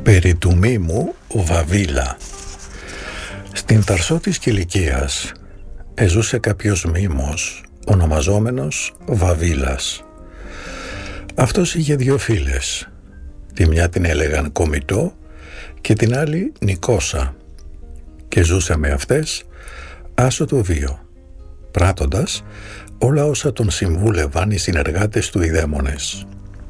Περί του μήμου Βαβίλα. Στην Ταρσό της Κιλικίας εζούσε κάποιος μήμος ονομαζόμενος Βαβίλας. Αυτός είχε δύο φίλες. Τη μια την έλεγαν Κομιτό και την άλλη Νικόσα, και ζούσε με αυτές άσωτο βίο, πράττοντας όλα όσα τον συμβούλευαν οι συνεργάτες του οι δαίμονες.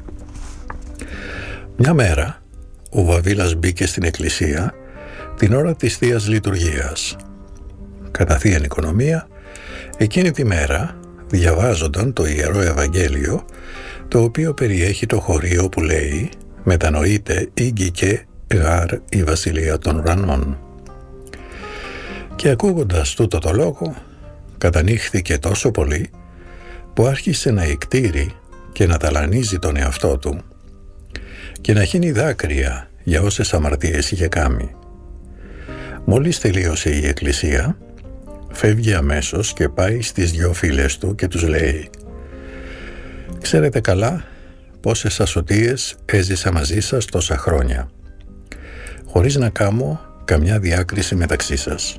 Μια μέρα ο Βαβίλας μπήκε στην εκκλησία την ώρα της Θείας Λειτουργίας. Κατά Θείαν Οικονομία, εκείνη τη μέρα διαβάζονταν το Ιερό Ευαγγέλιο, το οποίο περιέχει το χωρίο που λέει «Μετανοείται ήγγικε γάρ η βασιλεία των ουρανών». Και ακούγοντας τούτο το λόγο, κατανοήχθηκε τόσο πολύ που άρχισε να εκτείρει και να ταλανίζει τον εαυτό του και να χύνει δάκρυα για όσες αμαρτίες είχε κάνει. Μόλις τελείωσε η εκκλησία, φεύγει αμέσως και πάει στις δυο φίλες του και τους λέει «Ξέρετε καλά πόσες ασωτίες έζησα μαζί σας τόσα χρόνια, χωρίς να κάνω καμιά διάκριση μεταξύ σας.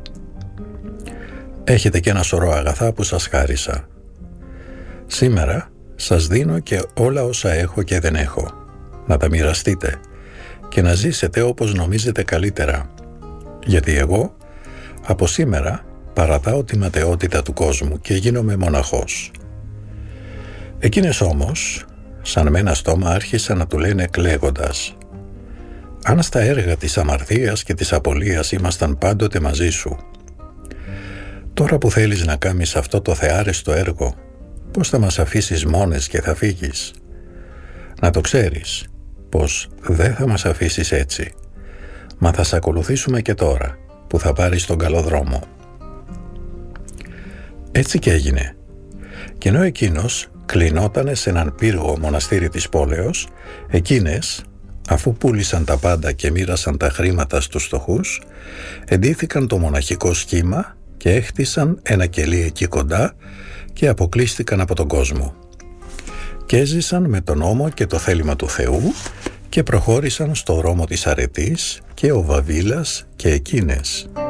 Έχετε και ένα σωρό αγαθά που σας χάρισα. Σήμερα σας δίνω και όλα όσα έχω και δεν έχω, να τα μοιραστείτε και να ζήσετε όπως νομίζετε καλύτερα, γιατί εγώ από σήμερα παρατάω τη ματαιότητα του κόσμου και γίνομαι μοναχός». Εκείνες όμως, σαν με ένα στόμα, άρχισαν να του λένε κλαίγοντας «Αν στα έργα της αμαρτίας και της απολίας ήμασταν πάντοτε μαζί σου, τώρα που θέλεις να κάνεις αυτό το θεάρεστο έργο, πώς θα μας αφήσεις μόνες και θα φύγεις? Να το ξέρεις πως δεν θα μας αφήσεις έτσι, μα θα σε ακολουθήσουμε και τώρα που θα πάρεις τον καλό δρόμο». Έτσι και έγινε. Και ενώ εκείνος κλεινότανε σε έναν πύργο μοναστήρι της πόλεως, εκείνες, αφού πούλησαν τα πάντα και μοίρασαν τα χρήματα στους φτωχούς, εντύθηκαν το μοναχικό σχήμα και έχτισαν ένα κελί εκεί κοντά και αποκλείστηκαν από τον κόσμο. Και έζησαν με τον νόμο και το θέλημα του Θεού και προχώρησαν στο δρόμο της αρετής, και ο Βαβίλας και εκείνες.